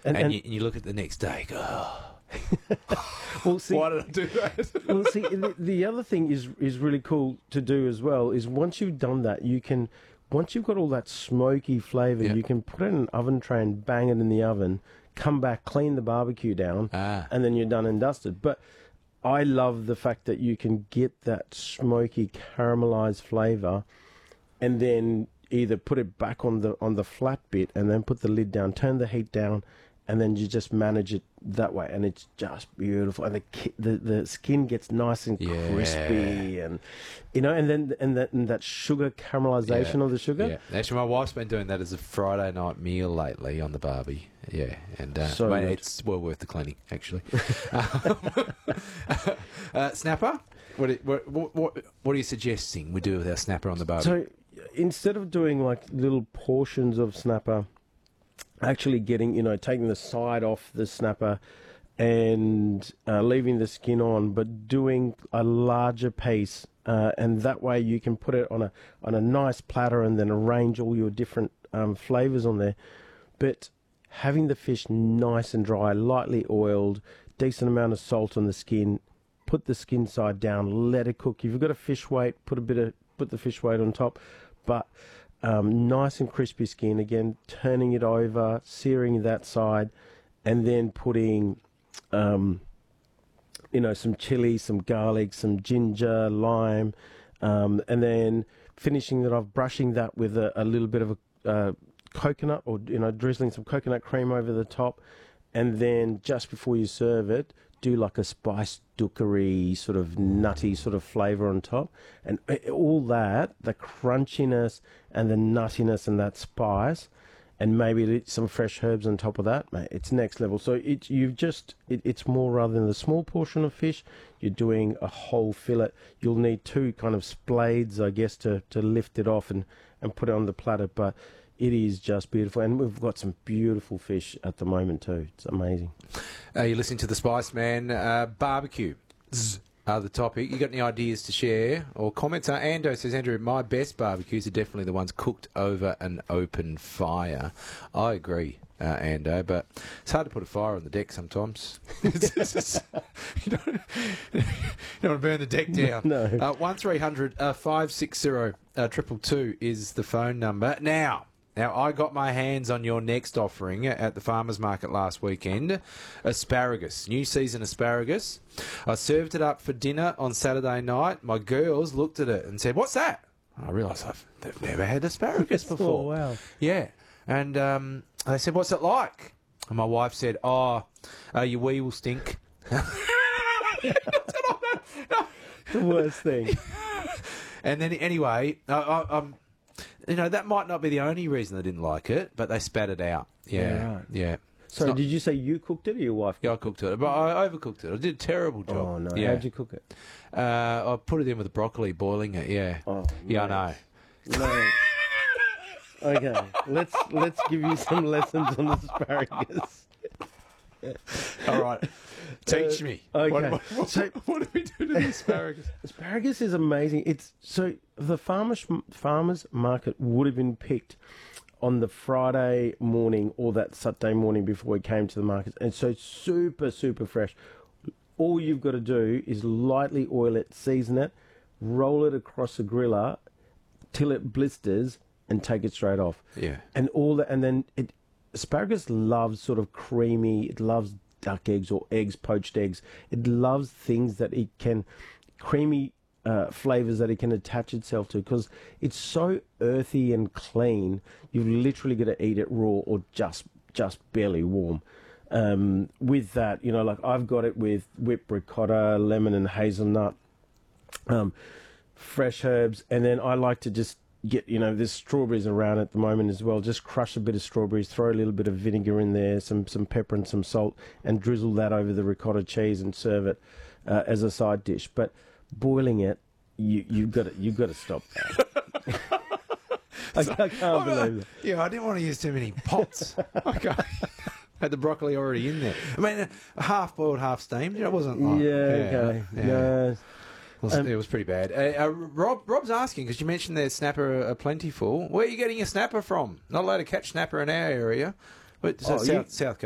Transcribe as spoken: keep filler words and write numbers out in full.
and, and, and you, and you look at the next day, go, oh, well, see, why did I do that? well, see, the, the other thing is is really cool to do as well is once you've done that, you can, once you've got all that smoky flavour, Yeah. you can put it in an oven tray and bang it in the oven, come back, clean the barbecue down, Ah. and then you're done and dusted. But I love the fact that you can get that smoky caramelised flavour and then either put it back on the on the flat bit and then put the lid down, turn the heat down, and then you just manage it that way, and it's just beautiful. And the ki- the, the skin gets nice and Yeah. crispy, and you know, and then and that and that sugar caramelization Yeah. of the sugar. Yeah, actually, my wife's been doing that as a Friday night meal lately on the barbie. Yeah, and uh, So mate, good. it's well worth the cleaning, actually. um, uh, snapper, what, do- what what what what are you suggesting we do with our snapper on the barbie? So instead of doing like little portions of snapper, actually getting, you know, taking the side off the snapper and uh, leaving the skin on, but doing a larger piece, uh, and that way you can put it on a on a nice platter and then arrange all your different um, flavors on there. But having the fish nice and dry, lightly oiled, decent amount of salt on the skin. Put the skin side down, let it cook. If you've got a fish weight, put a bit of put the fish weight on top, but um, nice and crispy skin. Again, turning it over, searing that side, and then putting, um, you know, some chili, some garlic, some ginger, lime, um, and then finishing it off, brushing that with a, a little bit of a uh, coconut, or you know, drizzling some coconut cream over the top, and then just before you serve it, do like a spiced dookery sort of nutty sort of flavour on top, and all that, the crunchiness and the nuttiness and that spice, and maybe some fresh herbs on top of that, mate, it's next level. So it you've just it, it's more, rather than a small portion of fish, you're doing a whole fillet. You'll need two kind of splades, I guess, to to lift it off and and put it on the platter, but it is just beautiful, and we've got some beautiful fish at the moment too. It's amazing. Uh, you're listening to the Spice Man. Uh, barbecue are the topic. You got any ideas to share or comments? Uh, Ando says, Andrew, my best barbecues are definitely the ones cooked over an open fire. I agree, uh, Ando, but it's hard to put a fire on the deck sometimes. It's just- you, don't, you don't want to burn the deck down. No. Uh, one three hundred five six zero triple two is the phone number. Now, Now, I got my hands on your next offering at the farmers market last weekend. Asparagus, new season asparagus. I served it up for dinner on Saturday night. My girls looked at it and said, "What's that?" I realised I've they've never had asparagus before. Oh, wow. Yeah. And um, they said, "What's it like?" And my wife said, "Oh, uh, your wee will stink." The worst thing. And then anyway, I, I, I'm... You know, that might not be the only reason they didn't like it, but they spat it out. Yeah, Yeah, right. yeah. So, It's not- did you say you cooked it or your wife? Yeah, I cooked it, but I overcooked it. I did a terrible job. Oh, no. Yeah. How'd you cook it? Uh, I put it in with broccoli, boiling it. Yeah, Oh, yeah, mate. I know. No. Okay, let's let's give you some lessons on asparagus. All right, teach Uh, me. okay. What, what, what, So- what do we do to the asparagus? Asparagus is amazing. It's so the farmers farmers market would have been picked on the Friday morning or that Saturday morning before we came to the market, and so it's super super fresh. All you've got to do is lightly oil it, season it, roll it across a griller till it blisters, and take it straight off. Yeah. And all that, and then it asparagus loves sort of creamy. It loves duck eggs or eggs, poached eggs. It loves things that it can creamy uh, flavors that it can attach itself to, because it's so earthy and clean. You've literally got to eat it raw or just just barely warm. Um, with that, you know, like I've got it with whipped ricotta, lemon and hazelnut, um, fresh herbs, and then I like to just get, you know, there's strawberries around at the moment as well. Just crush a bit of strawberries, throw a little bit of vinegar in there, some some pepper and some salt, and drizzle that over the ricotta cheese and serve it uh, as a side dish. But boiling it, you you've got to you've got to stop that. I, I can't believe that. Yeah, I didn't want to use too many pots. Okay. Had the broccoli already in there. I mean, uh, half boiled, half steamed. You know, it wasn't like... Yeah, okay. yeah. No. It was, Um, it was pretty bad. Uh, uh, Rob, Rob's asking, because you mentioned there's snapper are, are plentiful. Where are you getting your snapper from? Not allowed to catch snapper in our area. But, so Oh, South, you- South Coast.